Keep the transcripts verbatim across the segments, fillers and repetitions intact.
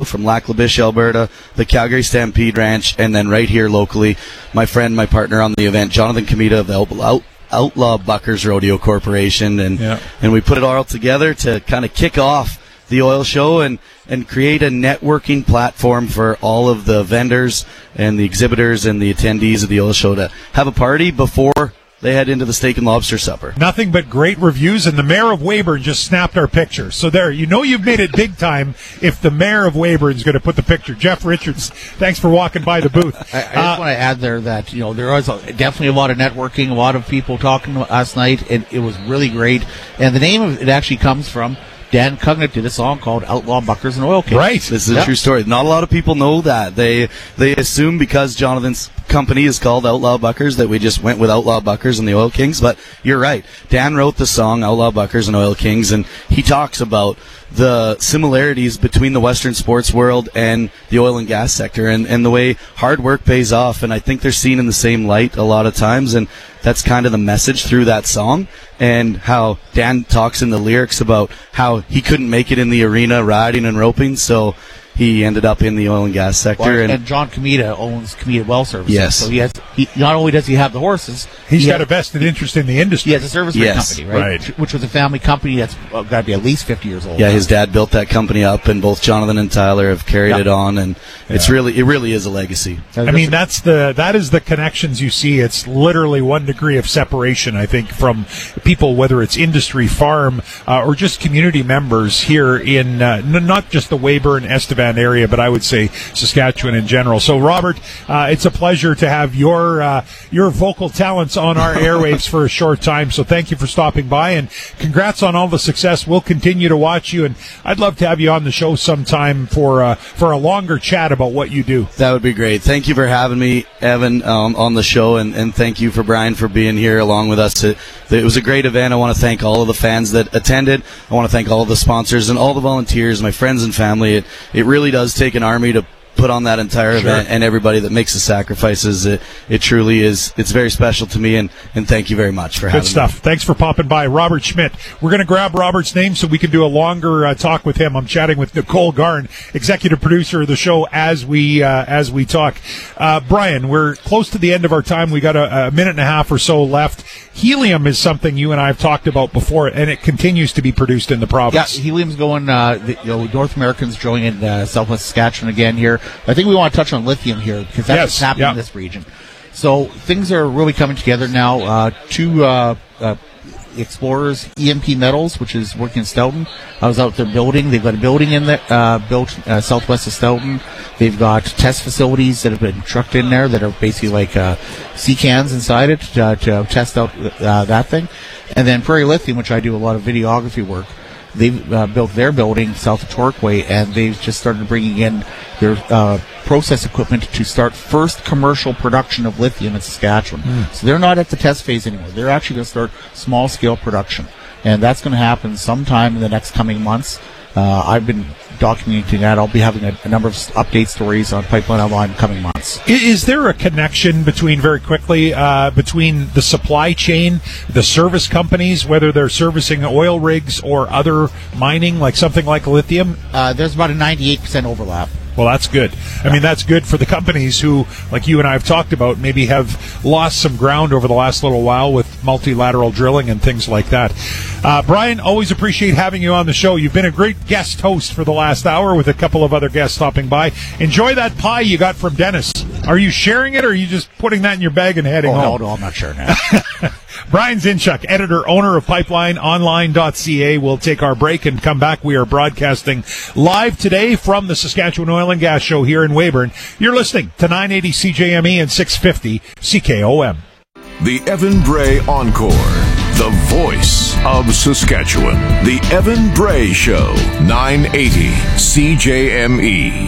from Lac La Biche, Alberta, the Calgary Stampede Ranch, and then right here locally, my friend, my partner on the event, Jonathan Comita of the Out- Out- Outlaw Buckers Rodeo Corporation, and yeah. and we put it all together to kind of kick off the oil show and, and create a networking platform for all of the vendors and the exhibitors and the attendees of the oil show to have a party before they head into the steak and lobster supper. Nothing but great reviews, and the mayor of Weyburn just snapped our picture. So there, you know you've made it big time if the mayor of Weyburn is going to put the picture. Jeff Richards, thanks for walking by the booth. I, I just uh, want to add there that, you know, there was a, definitely a lot of networking, a lot of people talking last night, and it was really great. And the name of it actually comes from Dan Cugnett did a song called Outlaw Buckers and Oil Kings. Right. This is yep. a true story. Not a lot of people know that. They they assume because Jonathan's company is called Outlaw Buckers that we just went with Outlaw Buckers and the Oil Kings. But you're right. Dan wrote the song Outlaw Buckers and Oil Kings, and he talks about the similarities between the Western sports world and the oil and gas sector, and, and the way hard work pays off. And I think they're seen in the same light a lot of times, and that's kind of the message through that song. And how Dan talks in the lyrics about how he couldn't make it in the arena riding and roping, so he ended up in the oil and gas sector. Well, and, and John Comita owns Comita Well Services. Yes. So he has. He, not only does he have the horses, he's he got has, a vested interest in the industry. he has a service rig Yes. company, right? Right. Which was a family company that's uh, got to be at least fifty years old. yeah, now. his dad built that company up, and both Jonathan and Tyler have carried Yeah. it on, and it's Yeah. really, it really is a legacy. I mean, that's the that is the connections you see. It's literally one degree of separation, I think, from people, whether it's industry, farm, uh, or just community members here in uh, n- not just the Weyburn, Estevan area, but I would say Saskatchewan in general. So, Robert, uh, it's a pleasure to have your uh, your vocal talents on our airwaves for a short time. So, thank you for stopping by, and congrats on all the success. We'll continue to watch you, and I'd love to have you on the show sometime for uh, for a longer chat about what you do. That would be great. Thank you for having me, Evan, um, on the show, and, and thank you for Brian for being here along with us. It, it was a great event. I want to thank all of the fans that attended. I want to thank all of the sponsors and all the volunteers, my friends and family. It, it really does take an army to put on that entire Sure. event, and everybody that makes the sacrifices. It, it truly is. It's very special to me, and, and thank you very much for having me. Good stuff. Thanks for popping by. Robert Schmidt. We're going to grab Robert's name so we can do a longer uh, talk with him. I'm chatting with Nicole Garn, executive producer of the show, as we uh, as we talk. Uh, Brian, we're close to the end of our time. We got a, a minute and a half or so left. Helium is something you and I have talked about before, and it continues to be produced in the Yeah, province. helium's going. Uh, the, you know, North Americans joining in uh, Southwest Saskatchewan again here. I think we want to touch on lithium here because that's Yes, what's happening yeah. in this region. So things are really coming together now. Uh, two uh, uh, explorers, E M P Metals, which is working in Stoughton. I was out there building. They've got a building in there, uh, built uh, southwest of Stoughton. They've got test facilities that have been trucked in there that are basically like uh, sea cans inside it to, to test out uh, that thing. And then Prairie Lithium, which I do a lot of videography work. They've uh, built their building south of Torquay, and they've just started bringing in their uh, process equipment to start first commercial production of lithium in Saskatchewan. Mm. So they're not at the test phase anymore. They're actually going to start small-scale production, and that's going to happen sometime in the next coming months. Uh, I've been documenting that. I'll be having a, a number of update stories on Pipeline Online in coming months. Is there a connection between, very quickly, uh, between the supply chain, the service companies, whether they're servicing oil rigs or other mining, like something like lithium? Uh, there's about a ninety-eight percent overlap. Well, that's good. I mean, that's good for the companies who, like you and I have talked about, maybe have lost some ground over the last little while with multilateral drilling and things like that. Uh, Brian, always appreciate having you on the show. You've been a great guest host for the last hour with a couple of other guests stopping by. Enjoy that pie you got from Dennis. Are you sharing it, or are you just putting that in your bag and heading Oh, home? no, no, I'm not sure now. Brian Zinchuk, editor, owner of pipeline online dot c a. We'll take our break and come back. We are broadcasting live today from the Saskatchewan Oil and Gas Show here in Weyburn. You're listening to nine eighty C J M E and six fifty C K O M. The Evan Bray Encore, the voice of Saskatchewan. The Evan Bray Show, nine eighty C J M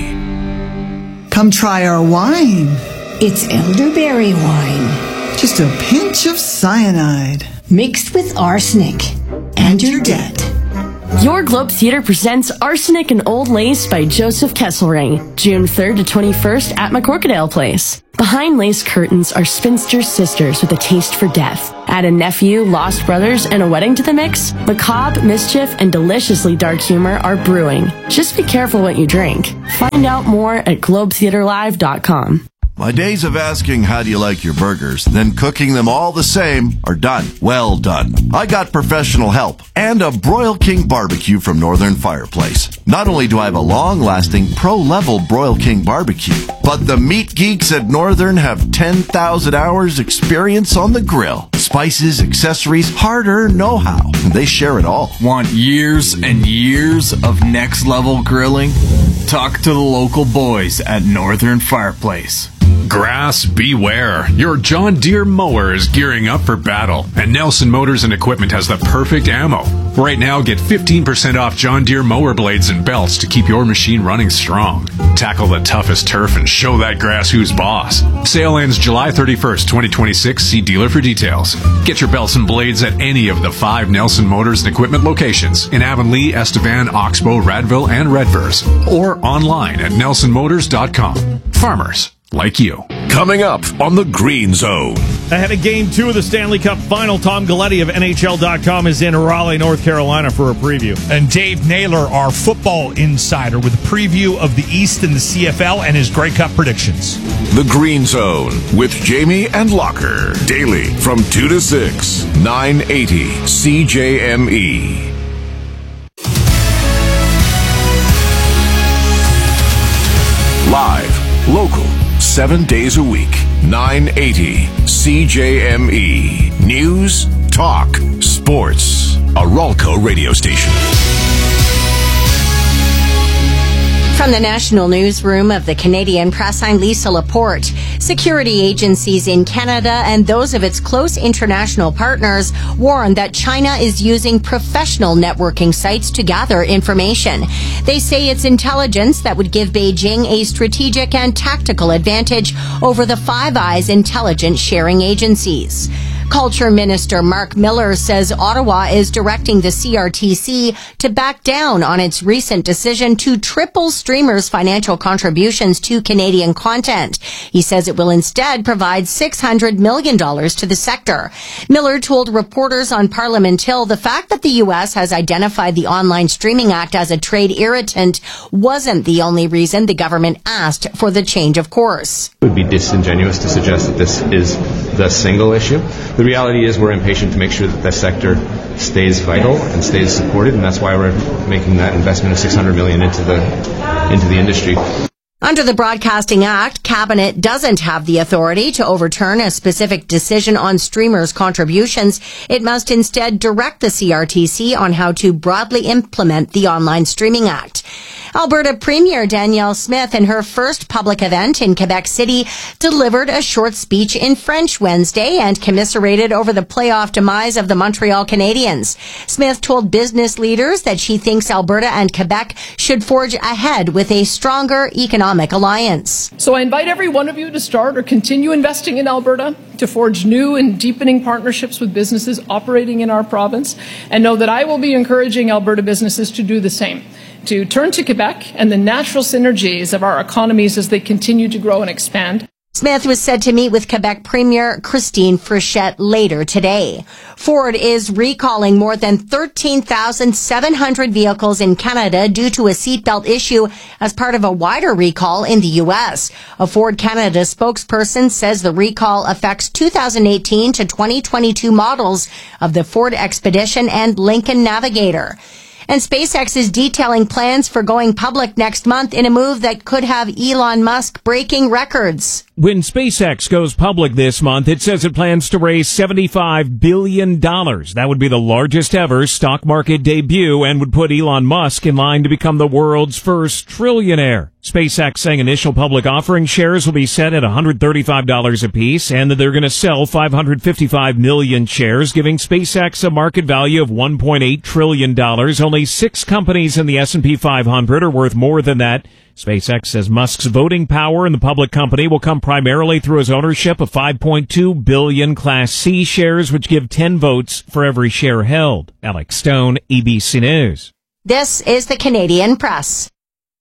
E. Come try our wine. It's elderberry wine. Just a pinch of cyanide. Mixed with arsenic. And your debt. Your Globe Theatre presents Arsenic and Old Lace by Joseph Kesselring, June third to twenty-first at McCorkadale Place. Behind lace curtains are spinster sisters with a taste for death. Add a nephew, lost brothers, and a wedding to the mix. Macabre, mischief, and deliciously dark humor are brewing. Just be careful what you drink. Find out more at globe theatre live dot com. My days of asking how do you like your burgers, then cooking them all the same, are done. Well done. I got professional help and a Broil King barbecue from Northern Fireplace. Not only do I have a long-lasting, pro-level Broil King barbecue, but the meat geeks at Northern have ten thousand hours experience on the grill. Spices, accessories, hard-earned know-how. They share it all. Want years and years of next-level grilling? Talk to the local boys at Northern Fireplace. Grass beware. Your John Deere mower is gearing up for battle, and Nelson Motors and Equipment has the perfect ammo. Right now, get fifteen percent off John Deere mower blades and belts to keep your machine running strong. Tackle the toughest turf and show that grass who's boss. Sale ends July thirty-first, twenty twenty-six. See dealer for details. Get your belts and blades at any of the five Nelson Motors and Equipment locations in Avonlea, Estevan, Oxbow, Radville, and Redvers, or online at nelson motors dot com. Farmers like you. Coming up on the Green Zone. Ahead of Game two of the Stanley Cup Final, Tom Galletti of N H L dot com is in Raleigh, North Carolina for a preview. And Dave Naylor, our football insider, with a preview of the East and the C F L and his Grey Cup predictions. The Green Zone with Jamie and Locker. Daily from two to six. nine eighty C J M E. Live, local, seven days a week. nine eighty C J M E. News, talk, sports. A Ralco radio station. From the National Newsroom of the Canadian Press, I'm Lisa Laporte. Security agencies in Canada and those of its close international partners warn that China is using professional networking sites to gather information. They say it's intelligence that would give Beijing a strategic and tactical advantage over the Five Eyes intelligence sharing agencies. Culture Minister Mark Miller says Ottawa is directing the C R T C to back down on its recent decision to triple streamers' financial contributions to Canadian content. He says it will instead provide six hundred million dollars to the sector. Miller told reporters on Parliament Hill the fact that the U S has identified the Online Streaming Act as a trade irritant wasn't the only reason the government asked for the change of course. It would be disingenuous to suggest that this is the single issue. The reality is we're impatient to make sure that the sector stays vital and stays supported, and that's why we're making that investment of six hundred million dollars into the into the industry. Under the Broadcasting Act, Cabinet doesn't have the authority to overturn a specific decision on streamers' contributions. It must instead direct the C R T C on how to broadly implement the Online Streaming Act. Alberta Premier Danielle Smith, in her first public event in Quebec City, delivered a short speech in French Wednesday and commiserated over the playoff demise of the Montreal Canadiens. Smith told business leaders that she thinks Alberta and Quebec should forge ahead with a stronger economic alliance. So I invite every one of you to start or continue investing in Alberta, to forge new and deepening partnerships with businesses operating in our province, and know that I will be encouraging Alberta businesses to do the same, to turn to Quebec and the natural synergies of our economies as they continue to grow and expand. Smith was said to meet with Quebec Premier Christine Frechette later today. Ford is recalling more than thirteen thousand seven hundred vehicles in Canada due to a seatbelt issue as part of a wider recall in the U S. A Ford Canada spokesperson says the recall affects two thousand eighteen to twenty twenty-two models of the Ford Expedition and Lincoln Navigator. And SpaceX is detailing plans for going public next month in a move that could have Elon Musk breaking records. When SpaceX goes public this month, it says it plans to raise seventy-five billion dollars. That would be the largest ever stock market debut and would put Elon Musk in line to become the world's first trillionaire. SpaceX saying initial public offering shares will be set at one hundred thirty-five dollars apiece and that they're going to sell five hundred fifty-five million shares, giving SpaceX a market value of one point eight trillion dollars. Only six companies in the S and P five hundred are worth more than that. SpaceX says Musk's voting power in the public company will come primarily through his ownership of five point two billion Class C shares, which give ten votes for every share held. Alex Stone, A B C News. This is the Canadian Press.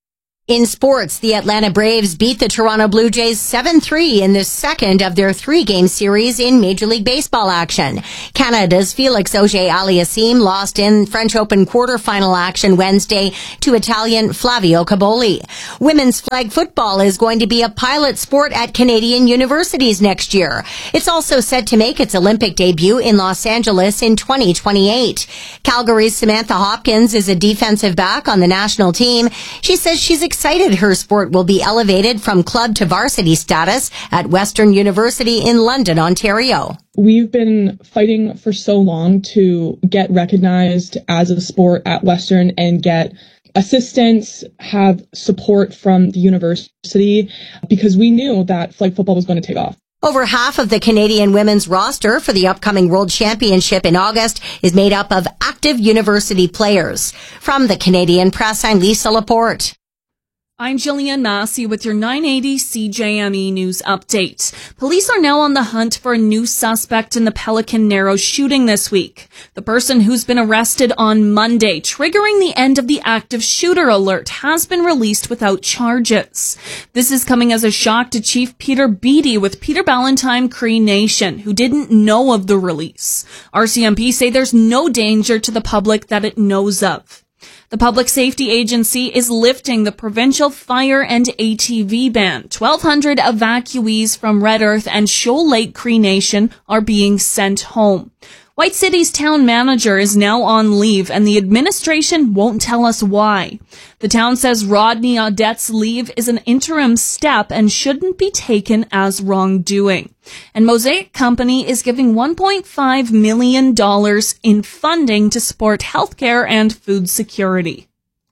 In sports, the Atlanta Braves beat the Toronto Blue Jays seven three in the second of their three-game series in Major League Baseball action. Canada's Felix Auger-Aliassime lost in French Open quarterfinal action Wednesday to Italian Flavio Caboli. Women's flag football is going to be a pilot sport at Canadian universities next year. It's also set to make its Olympic debut in Los Angeles in twenty twenty-eight. Calgary's Samantha Hopkins is a defensive back on the national team. She says she's excited excited her sport will be elevated from club to varsity status at Western University in London, Ontario. We've been fighting for so long to get recognized as a sport at Western and get assistance, have support from the university, because we knew that flag football was going to take off. Over half of the Canadian women's roster for the upcoming World Championship in August is made up of active university players. From the Canadian Press, I'm Lisa Laporte. I'm Jillian Massey with your nine eighty C J M E News Update. Police are now on the hunt for a new suspect in the Pelican Narrows shooting this week. The person who's been arrested on Monday, triggering the end of the active shooter alert, has been released without charges. This is coming as a shock to Chief Peter Beattie with Peter Ballantyne Cree Nation, who didn't know of the release. R C M P say there's no danger to the public that it knows of. The Public Safety Agency is lifting the provincial fire and A T V ban. twelve hundred evacuees from Red Earth and Shoal Lake Cree Nation are being sent home. White City's town manager is now on leave, and the administration won't tell us why. The town says Rodney Audette's leave is an interim step and shouldn't be taken as wrongdoing. And Mosaic Company is giving one point five million dollars in funding to support healthcare and food security.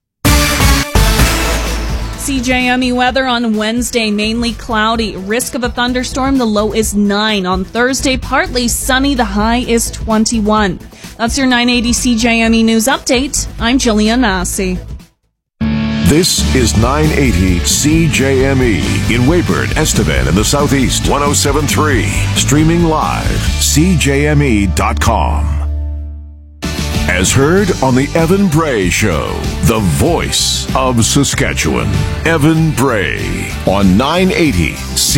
C J M E weather on Wednesday, mainly cloudy. Risk of a thunderstorm, the low is nine. On Thursday, partly sunny, the high is twenty-one. That's your nine eighty C J M E News Update. I'm Jillian Massey. This is nine eighty C J M E in Weyburn, Estevan, in the Southeast, one oh seven point three. Streaming live, C J M E dot com. As heard on the Evan Bray Show, the voice of Saskatchewan. Evan Bray on nine eighty C J M E.